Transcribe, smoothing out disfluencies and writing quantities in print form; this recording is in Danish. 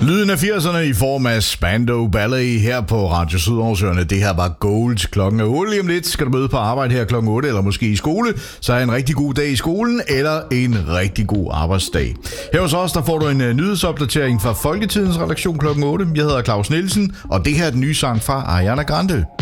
Lyden af 80'erne i form af Spandau Ballet her på Radio Sydaarvsøerne. Det her var Gold klokken 8. Lige om lidt skal du møde på arbejde her klokken 8, eller måske i skole. Så er en rigtig god dag i skolen, eller en rigtig god arbejdsdag. Her hos os, der får du en nyhedsopdatering fra Folketidens redaktion klokken 8. Jeg hedder Claus Nielsen, og det her er den nye sang fra Ariana Grande.